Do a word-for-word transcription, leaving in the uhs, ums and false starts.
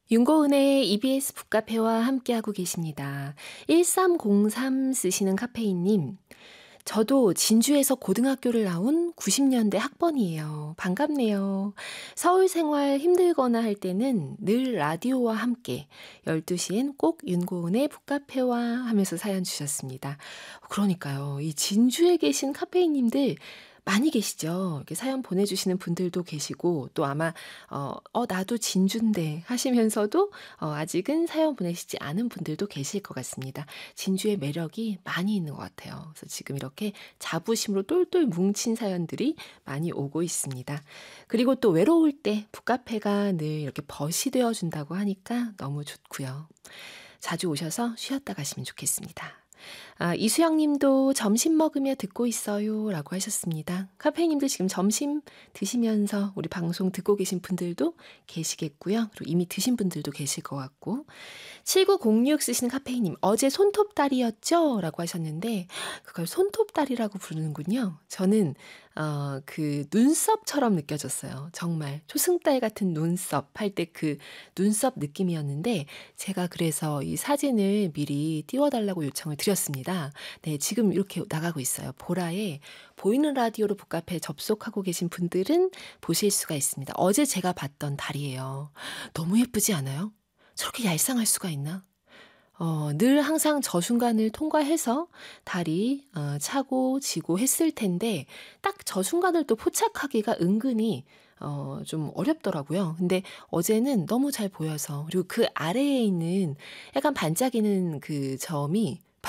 윤고은의 이비에스 북카페와 함께하고 계십니다. 일삼공삼 쓰시는 카페인님, 저도 진주에서 고등학교를 나온 구십 년대 학번이에요. 반갑네요. 서울 생활 힘들거나 할 때는 늘 라디오와 함께 열두 시엔 꼭 윤고은의 북카페와 하면서 사연 주셨습니다. 그러니까요. 이 진주에 계신 카페인님들 많이 계시죠. 이렇게 사연 보내주시는 분들도 계시고, 또 아마, 어, 어, 나도 진주인데 하시면서도, 어, 아직은 사연 보내시지 않은 분들도 계실 것 같습니다. 진주의 매력이 많이 있는 것 같아요. 그래서 지금 이렇게 자부심으로 똘똘 뭉친 사연들이 많이 오고 있습니다. 그리고 또 외로울 때 북카페가 늘 이렇게 벗이 되어준다고 하니까 너무 좋고요. 자주 오셔서 쉬었다 가시면 좋겠습니다. 아, 이수영 님도 점심 먹으며 듣고 있어요 라고 하셨습니다. 카페님들 지금 점심 드시면서 우리 방송 듣고 계신 분들도 계시겠고요. 그리고 이미 드신 분들도 계실 것 같고. 칠구공육 쓰시는 카페이님, 어제 손톱다리였죠? 라고 하셨는데, 그걸 손톱다리라고 부르는군요. 저는, 어, 그 눈썹처럼 느껴졌어요. 정말 초승달 같은 눈썹 할 때 그 눈썹 느낌이었는데, 제가 그래서 이 사진을 미리 띄워달라고 요청을 드렸습니다. 네, 지금 이렇게 나가고 있어요. 보라에 보이는 라디오로 북카페 접속하고 계신 분들은 보실 수가 있습니다. 어제 제가 봤던 달이에요. 너무 예쁘지 않아요? 저렇게 얄쌍할 수가 있나? 어, 늘 항상 저 순간을 통과해서 달이 어, 차고 지고 했을 텐데 딱 저 순간을 또 포착하기가 은근히 어, 좀 어렵더라고요. 근데 어제는 너무 잘 보여서, 그리고 그 아래에 있는 약간 반짝이는 그 점이